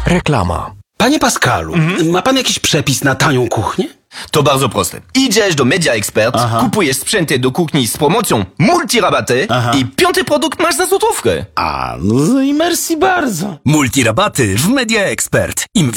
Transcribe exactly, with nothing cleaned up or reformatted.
Reklama. Panie Pascalu, ma pan jakiś przepis na tanią kuchnię? To bardzo proste. Idziesz do Media Expert, Aha. kupujesz sprzęty do kuchni z promocją multirabaty Aha. i piąty produkt masz za złotówkę. A, no i merci bardzo. Multirabaty w Media Expert. Im